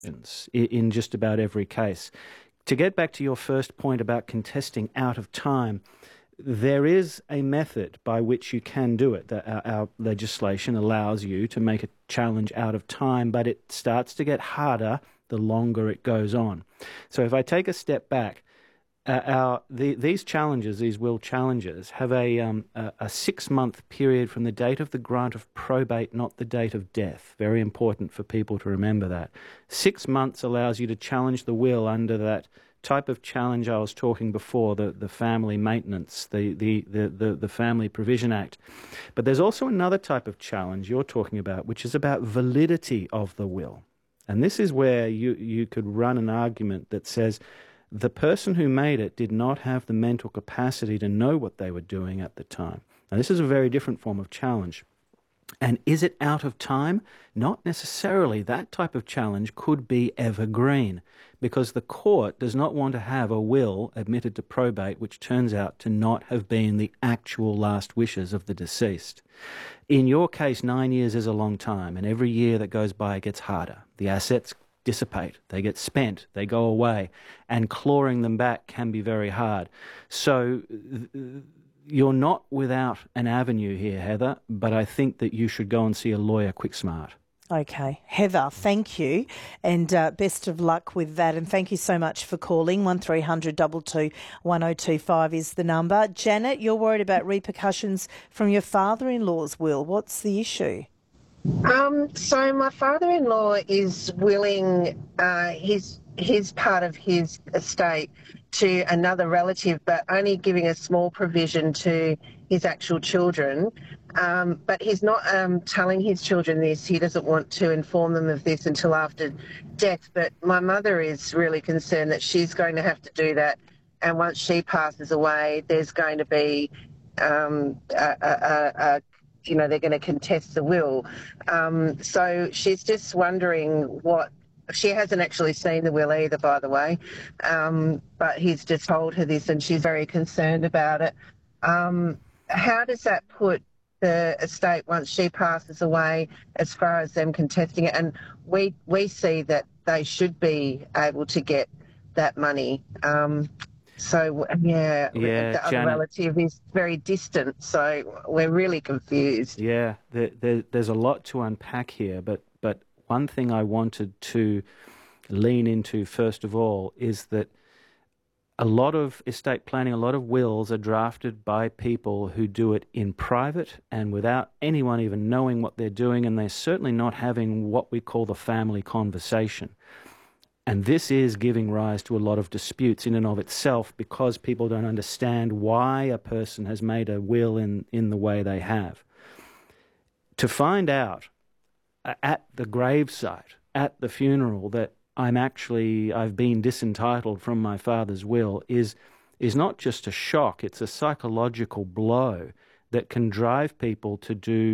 in just about every case. To get back to your first point about contesting out of time, there is a method by which you can do it. Our legislation allows you to make a challenge out of time, but it starts to get harder the longer it goes on. So if I take a step back, these challenges, these will challenges, have a 6-month period from the date of the grant of probate, not the date of death. Very important for people to remember that. 6 months allows you to challenge the will under that type of challenge I was talking before, the family maintenance, the Family Provision Act. But there's also another type of challenge you're talking about, which is about validity of the will. And this is where you could run an argument that says the person who made it did not have the mental capacity to know what they were doing at the time. Now, this is a very different form of challenge. And is it out of time? Not necessarily. That type of challenge could be evergreen, because the court does not want to have a will admitted to probate which turns out to not have been the actual last wishes of the deceased. In your case, 9 years is a long time, and every year that goes by it gets harder. The assets dissipate, they get spent, they go away, and clawing them back can be very hard. So you're not without an avenue here, Heather, but I think that you should go and see a lawyer quick smart. Okay. Heather, thank you, and best of luck with that. And thank you so much for calling. 1300 222 1025 is the number. Janet, you're worried about repercussions from your father-in-law's will. What's the issue? So my father-in-law is willing his part of his estate to another relative, but only giving a small provision to his actual children. But he's not telling his children this. He doesn't want to inform them of this until after death. But my mother is really concerned that she's going to have to do that. And once she passes away, there's going to be they're going to contest the will. So she's just wondering what... She hasn't actually seen the will either, by the way, but he's just told her this and she's very concerned about it. How does that put the estate once she passes away as far as them contesting it? And we see that they should be able to get that money. The other Janet, relative is very distant, so we're really confused. Yeah, there's a lot to unpack here, but one thing I wanted to lean into first of all is that a lot of estate planning, a lot of wills are drafted by people who do it in private and without anyone even knowing what they're doing, and they're certainly not having what we call the family conversation. And this is giving rise to a lot of disputes in and of itself because people don't understand why a person has made a will in the way they have. To find out at the gravesite, at the funeral, that I've been disentitled from my father's will is not just a shock, it's a psychological blow that can drive people to do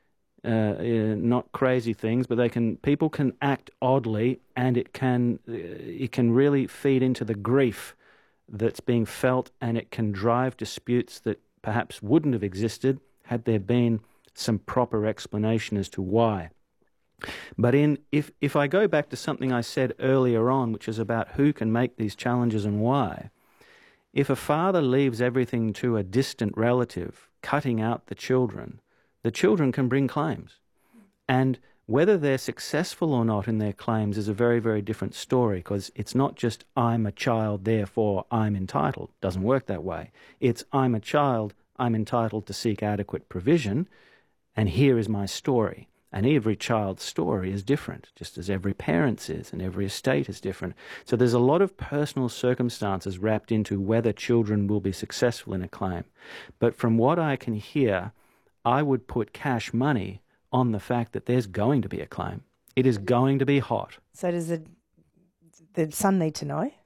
not crazy things, but people can act oddly, and it can really feed into the grief that's being felt, and it can drive disputes that perhaps wouldn't have existed had there been some proper explanation as to why. But if I go back to something I said earlier on, which is about who can make these challenges and why, if a father leaves everything to a distant relative, cutting out the children can bring claims. And whether they're successful or not in their claims is a very, very different story, because it's not just I'm a child, therefore I'm entitled. It doesn't work that way. It's I'm a child, I'm entitled to seek adequate provision, and here is my story. And every child's story is different, just as every parent's is, and every estate is different. So there's a lot of personal circumstances wrapped into whether children will be successful in a claim. But from what I can hear, I would put cash money on the fact that there's going to be a claim. It is going to be hot. So does the son need to know?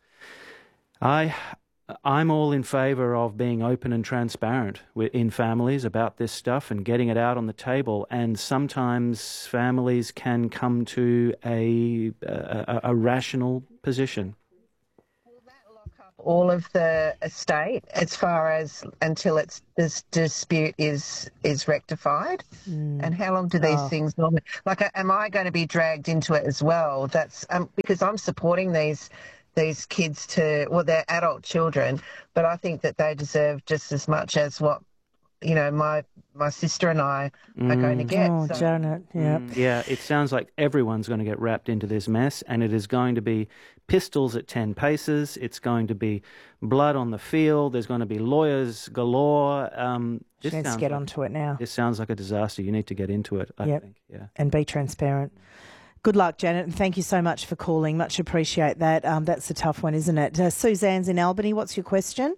I'm all in favour of being open and transparent in families about this stuff and getting it out on the table. And sometimes families can come to a rational position. all of the estate as far as until this dispute is rectified? And how long do these things normally, like, am I going to be dragged into it as well? That's because I'm supporting these kids they're adult children, but I think that they deserve just as much as what, you know, my sister and I are going to get. Oh, Janet, yeah. Yeah, it sounds like everyone's going to get wrapped into this mess, and it is going to be pistols at 10 paces. It's going to be blood on the field. There's going to be lawyers galore. Let's get onto it now. This sounds like a disaster. You need to get into it, I think. Yeah. And be transparent. Good luck, Janet, and thank you so much for calling. Much appreciate that. That's a tough one, isn't it? Suzanne's in Albany. What's your question?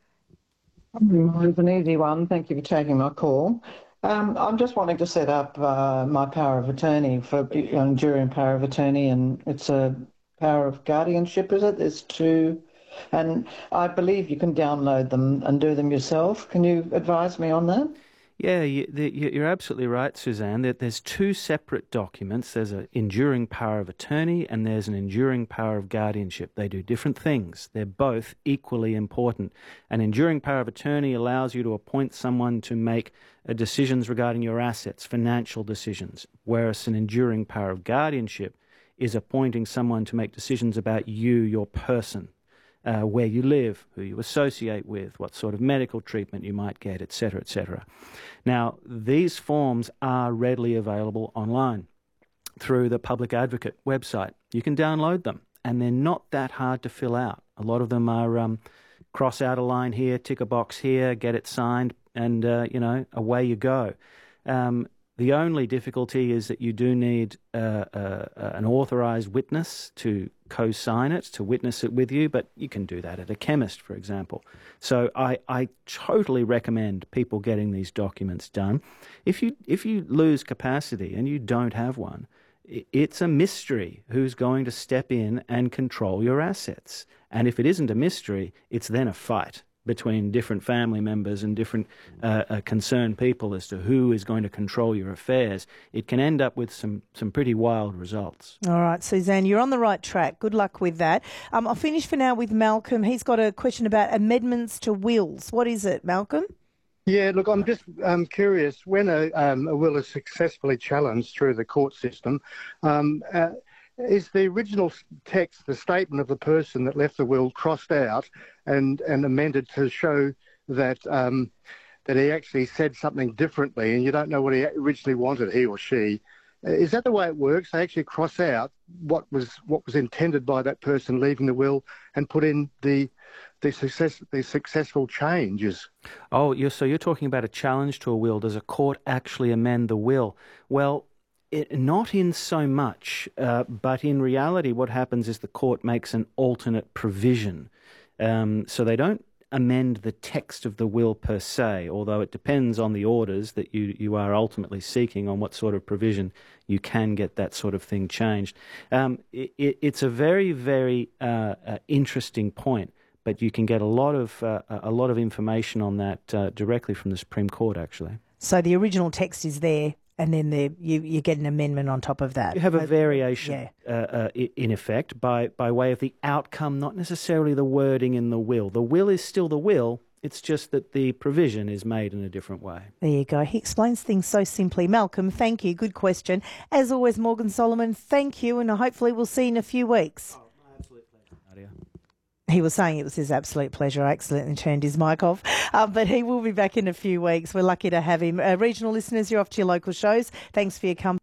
Mine's an easy one. Thank you for taking my call. I'm just wanting to set up my power of attorney for enduring power of attorney, and it's a power of guardianship, is it? There's two, and I believe you can download them and do them yourself. Can you advise me on that? Yeah, you're absolutely right, Suzanne. There's two separate documents. There's an enduring power of attorney and there's an enduring power of guardianship. They do different things. They're both equally important. An enduring power of attorney allows you to appoint someone to make decisions regarding your assets, financial decisions, whereas an enduring power of guardianship is appointing someone to make decisions about you, your person. Where you live, who you associate with, what sort of medical treatment you might get, etc., etc. Now, these forms are readily available online through the Public Advocate website. You can download them, and they're not that hard to fill out. A lot of them are cross out a line here, tick a box here, get it signed, and, away you go. The only difficulty is that you do need an authorised witness to co-sign it, to witness it with you, but you can do that at a chemist, for example. So I totally recommend people getting these documents done. If you lose capacity and you don't have one, it's a mystery who's going to step in and control your assets. And if it isn't a mystery, it's then a fight between different family members and different concerned people as to who is going to control your affairs. It can end up with some pretty wild results. All right, Suzanne, you're on the right track. Good luck with that. I'll finish for now with Malcolm. He's got a question about amendments to wills. What is it, Malcolm? Yeah, look, I'm just curious, when a will is successfully challenged through the court system, is the original text, the statement of the person that left the will, crossed out and amended to show that that he actually said something differently, and you don't know what he originally wanted, he or she? Is that the way it works? They actually cross out what was intended by that person leaving the will and put in the successful changes. Oh, so you're talking about a challenge to a will. Does a court actually amend the will? Well, not in so much, but in reality what happens is the court makes an alternate provision. So they don't amend the text of the will per se, although it depends on the orders that you are ultimately seeking on what sort of provision you can get that sort of thing changed. It's a very, very interesting point, but you can get a lot of information on that directly from the Supreme Court, actually. So the original text is there, and then you get an amendment on top of that. You have a variation, in effect, by way of the outcome, not necessarily the wording in the will. The will is still the will, it's just that the provision is made in a different way. There you go. He explains things so simply. Malcolm, thank you. Good question. As always, Morgan Solomon, thank you, and hopefully we'll see you in a few weeks. Oh, my absolute pleasure, Nadia. He was saying it was his absolute pleasure. I accidentally turned his mic off. But he will be back in a few weeks. We're lucky to have him. Regional listeners, you're off to your local shows. Thanks for your company.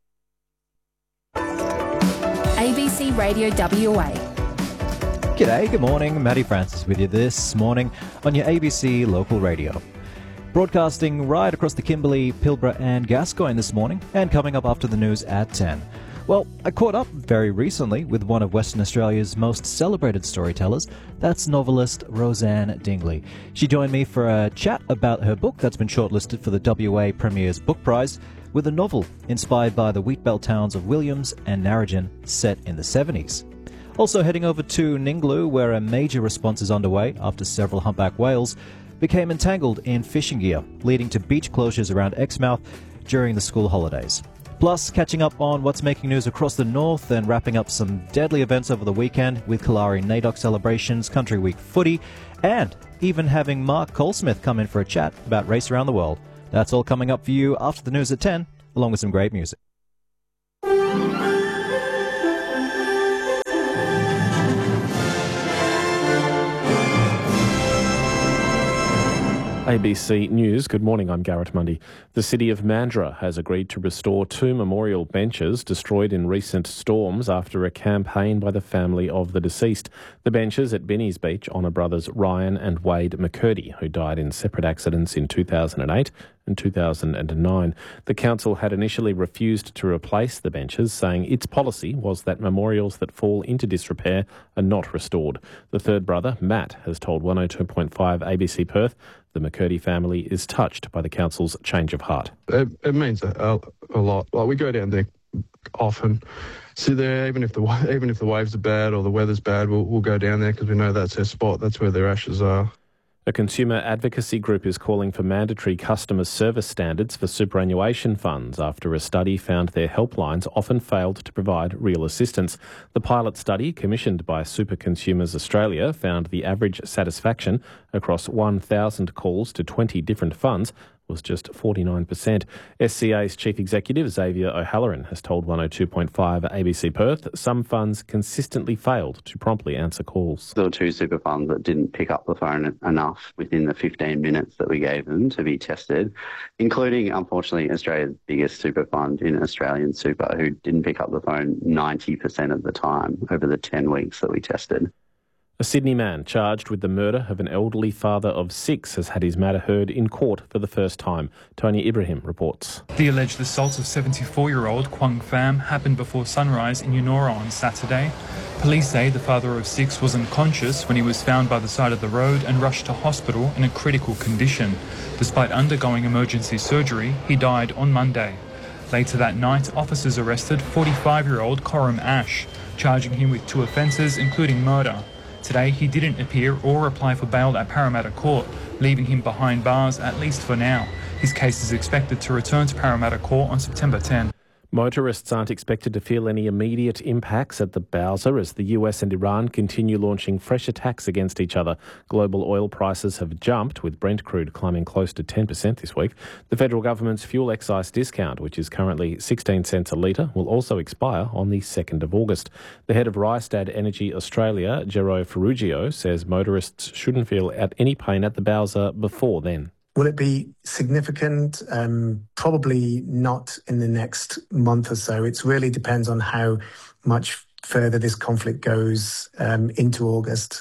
ABC Radio WA. G'day, good morning. Matty Francis with you this morning on your ABC local radio. Broadcasting right across the Kimberley, Pilbara and Gascoyne this morning, and coming up after the news at 10. Well, I caught up very recently with one of Western Australia's most celebrated storytellers. That's novelist Roseanne Dingley. She joined me for a chat about her book that's been shortlisted for the WA Premier's Book Prize, with a novel inspired by the wheatbelt towns of Williams and Narrogin set in the 70s. Also heading over to Ningaloo, where a major response is underway after several humpback whales became entangled in fishing gear, leading to beach closures around Exmouth during the school holidays. Plus, catching up on what's making news across the north and wrapping up some deadly events over the weekend with Kalari NAIDOC celebrations, Country Week footy, and even having Mark Colesmith come in for a chat about race around the world. That's all coming up for you after the news at 10, along with some great music. ABC News, good morning, I'm Garrett Mundy. The city of Mandurah has agreed to restore 2 memorial benches destroyed in recent storms after a campaign by the family of the deceased. The benches at Binny's Beach honour brothers Ryan and Wade McCurdy, who died in separate accidents in 2008 and 2009. The council had initially refused to replace the benches, saying its policy was that memorials that fall into disrepair are not restored. The third brother, Matt, has told 102.5 ABC Perth the McCurdy family is touched by the council's change of heart. It means a lot. Like, we go down there often, sit there, even if the waves are bad or the weather's bad, we'll go down there because we know that's their spot. That's where their ashes are. A consumer advocacy group is calling for mandatory customer service standards for superannuation funds after a study found their helplines often failed to provide real assistance. The pilot study, commissioned by Super Consumers Australia, found the average satisfaction across 1,000 calls to 20 different funds was just 49%. SCA's Chief Executive Xavier O'Halloran has told 102.5 ABC Perth some funds consistently failed to promptly answer calls. There were 2 super funds that didn't pick up the phone enough within the 15 minutes that we gave them to be tested, including, unfortunately, Australia's biggest super fund in Australian Super, who didn't pick up the phone 90% of the time over the 10 weeks that we tested. A Sydney man charged with the murder of an elderly father of 6 has had his matter heard in court for the first time. Tony Ibrahim reports. The alleged assault of 74-year-old Kwang Pham happened before sunrise in Eunora on Saturday. Police say the father of 6 was unconscious when he was found by the side of the road and rushed to hospital in a critical condition. Despite undergoing emergency surgery, he died on Monday. Later that night, officers arrested 45-year-old Coram Ash, charging him with 2 offences, including murder. Today, he didn't appear or apply for bail at Parramatta Court, leaving him behind bars, at least for now. His case is expected to return to Parramatta Court on September 10. Motorists aren't expected to feel any immediate impacts at the Bowser as the US and Iran continue launching fresh attacks against each other. Global oil prices have jumped, with Brent crude climbing close to 10% this week. The federal government's fuel excise discount, which is currently 16 cents a litre, will also expire on the 2nd of August. The head of Rystad Energy Australia, Gero Ferruggio, says motorists shouldn't feel any pain at the Bowser before then. Will it be significant? Probably not in the next month or so. It really depends on how much further this conflict goes into August.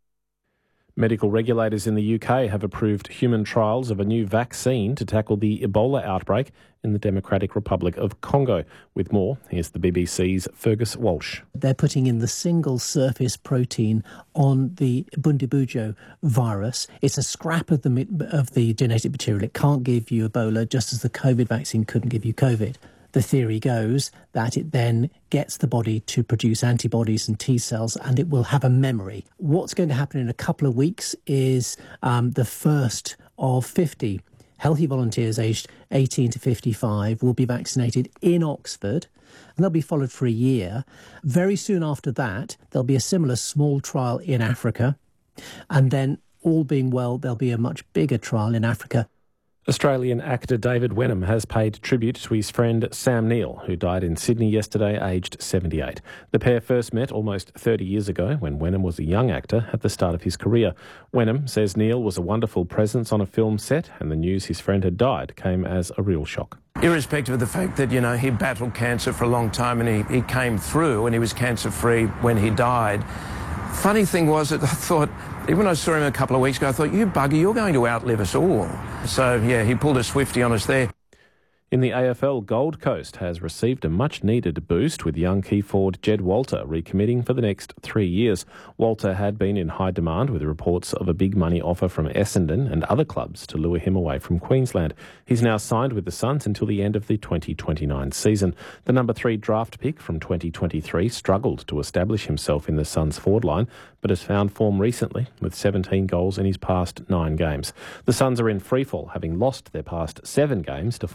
Medical regulators in the UK have approved human trials of a new vaccine to tackle the Ebola outbreak in the Democratic Republic of Congo. With more, here's the BBC's Fergus Walsh. They're putting in the single surface protein on the Bundibugyo virus. It's a scrap of the genetic material. It can't give you Ebola, just as the COVID vaccine couldn't give you COVID. The theory goes that it then gets the body to produce antibodies and T cells, and it will have a memory. What's going to happen in a couple of weeks is the first of 50 healthy volunteers aged 18 to 55 will be vaccinated in Oxford, and they'll be followed for a year. Very soon after that, there'll be a similar small trial in Africa, and then, all being well, there'll be a much bigger trial in Africa. Australian actor David Wenham has paid tribute to his friend Sam Neill, who died in Sydney yesterday, aged 78. The pair first met almost 30 years ago when Wenham was a young actor at the start of his career. Wenham says Neill was a wonderful presence on a film set, and the news his friend had died came as a real shock. Irrespective of the fact that, he battled cancer for a long time and he came through and he was cancer-free when he died. Funny thing was that I thought, even when I saw him a couple of weeks ago, I thought, you bugger, you're going to outlive us all. So, yeah, he pulled a Swiftie on us there. In the AFL, Gold Coast has received a much-needed boost with young key forward Jed Walter recommitting for the next 3 years. Walter had been in high demand with reports of a big money offer from Essendon and other clubs to lure him away from Queensland. He's now signed with the Suns until the end of the 2029 season. The number 3 draft pick from 2023 struggled to establish himself in the Suns forward line, but has found form recently with 17 goals in his past 9 games. The Suns are in freefall, having lost their past 7 games to fall to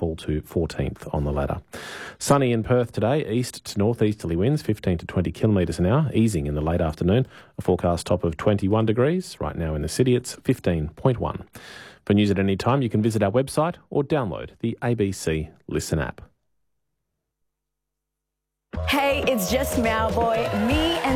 14th on the ladder. Sunny in Perth today, east to northeasterly winds 15 to 20 kilometres an hour, easing in the late afternoon. A forecast top of 21 degrees. Right now in the city it's 15.1. For news at any time, you can visit our website or download the ABC Listen app. Hey, it's just Mowboy. Me and